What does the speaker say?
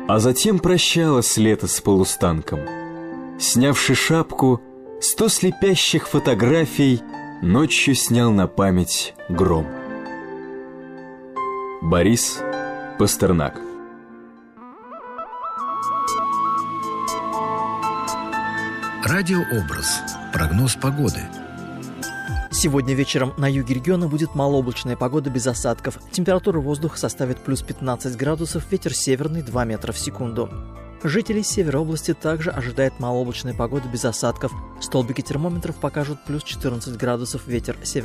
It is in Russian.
А затем прощалось лето с полустанком. Снявши шапку, 100 слепящих фотографий ночью снял на память гром. Борис Пастернак. Радиообраз. Прогноз погоды. Сегодня вечером на юге региона будет малооблачная погода без осадков. Температура воздуха составит плюс 15 градусов, ветер северный 2 метра в секунду. Жителей севера области также ожидает малооблачная погода без осадков. Столбики термометров покажут плюс 14 градусов, ветер северный.